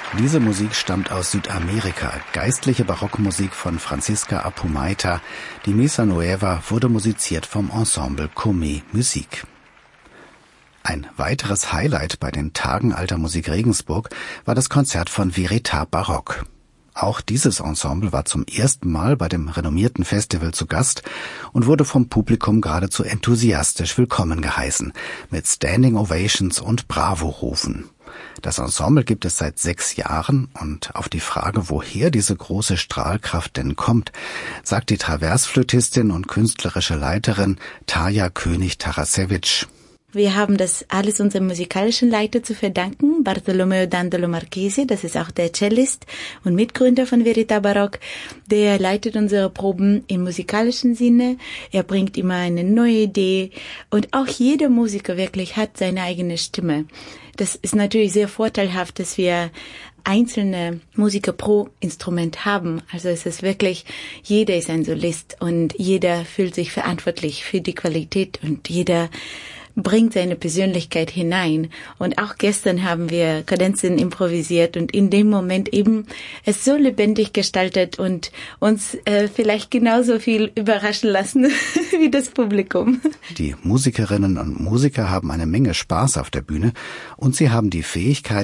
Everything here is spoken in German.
Diese Musik stammt aus Südamerika, geistliche Barockmusik von Francisca Apumaita. Die Missa Nueva wurde musiziert vom Ensemble Comé Musik. Ein weiteres Highlight bei den Tagen Alter Musik Regensburg war das Konzert von Verità Barock. Auch dieses Ensemble war zum ersten Mal bei dem renommierten Festival zu Gast und wurde vom Publikum geradezu enthusiastisch willkommen geheißen, mit Standing Ovations und Bravo-Rufen. Das Ensemble gibt es seit 6 Jahren und auf die Frage, woher diese große Strahlkraft denn kommt, sagt die Traversflötistin und künstlerische Leiterin Tarja König-Tarasewicz. Wir haben das alles unserem musikalischen Leiter zu verdanken, Bartolomeo D'Andolo Marchesi, das ist auch der Cellist und Mitgründer von Verità Barock. Der leitet unsere Proben im musikalischen Sinne, er bringt immer eine neue Idee und auch jeder Musiker wirklich hat seine eigene Stimme. Das ist natürlich sehr vorteilhaft, dass wir einzelne Musiker pro Instrument haben. Also es ist wirklich, jeder ist ein Solist und jeder fühlt sich verantwortlich für die Qualität und jeder bringt seine Persönlichkeit hinein. Und auch gestern haben wir Kadenzen improvisiert und in dem Moment eben es so lebendig gestaltet und uns vielleicht genauso viel überraschen lassen wie das Publikum. Die Musikerinnen und Musiker haben eine Menge Spaß auf der Bühne und sie haben die Fähigkeit,